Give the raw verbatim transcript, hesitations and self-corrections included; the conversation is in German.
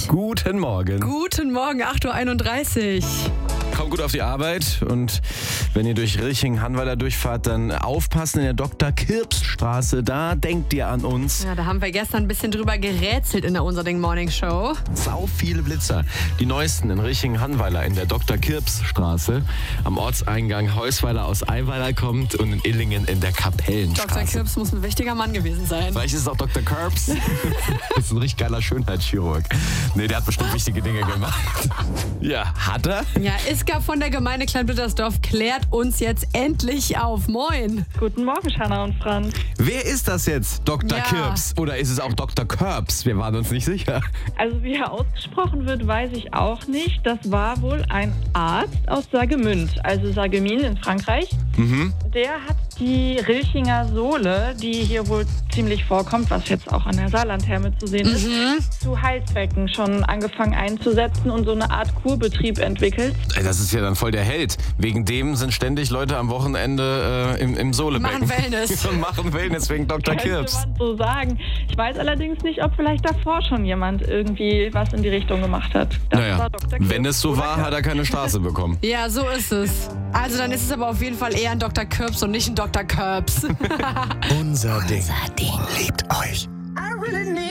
Guten Morgen. Guten Morgen, acht Uhr einunddreißig. Kommt gut auf die Arbeit und wenn ihr durch Riching-Hannweiler durchfahrt, dann aufpassen in der Doktor Kirps Straße. Da denkt ihr an uns. Ja, da haben wir gestern ein bisschen drüber gerätselt in der Unserding Morning Show. Sau viele Blitzer. Die neuesten in Riching-Hannweiler in der Doktor Kirps Straße. Am Ortseingang Heusweiler aus Eiweiler kommt und in Illingen in der Kapellenstraße. Doktor Kirps muss ein wichtiger Mann gewesen sein. Vielleicht ist es auch Doktor Kirps. Das ist ein richtig geiler Schönheitschirurg. Nee, der hat bestimmt wichtige Dinge gemacht. Ja, hat er? Ja, Iska von der Gemeinde Kleinblittersdorf klärt uns jetzt endlich auf. Moin. Guten Morgen, Shanna und Franz. Wer ist das jetzt? Doktor Ja. Kirps? Oder ist es auch Doktor Kirps? Wir waren uns nicht sicher. Also wie er ausgesprochen wird, weiß ich auch nicht. Das war wohl ein Arzt aus Saargemünd, also Sarreguemines in Frankreich. Mhm. Der hat die Rilchinger Sohle, die hier wohl ziemlich vorkommt, was jetzt auch an der Saarlandtherme zu sehen ist, zu Heilzwecken schon angefangen einzusetzen und so eine Art Kurbetrieb entwickelt. Ey, das ist ja dann voll der Held. Wegen dem sind ständig Leute am Wochenende äh, im, im Sohlebecken. Machen Wellness. Und machen Wellness wegen Doktor Könnte Kirps. man so sagen. Ich weiß allerdings nicht, ob vielleicht davor schon jemand irgendwie was in die Richtung gemacht hat. Das Naja, war Doktor Kirps wenn es so oder war, Kirps. hat er keine Straße bekommen. Ja, so ist es. Also dann ist es aber auf jeden Fall eher ein Doktor Kirps und nicht ein Doktor Kirps. Unser Ding. Liebt euch.